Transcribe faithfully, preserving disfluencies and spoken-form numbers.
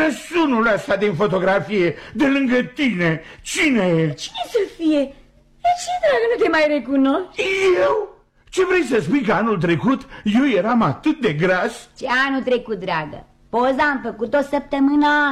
Grăsunul ăsta din fotografie, de lângă tine, cine e? Cine să fie? De ce, dragă, nu te mai recunoști? Eu? Ce vrei să spui, că anul trecut eu eram atât de gras? Ce anul trecut, dragă? Poza am făcut o săptămână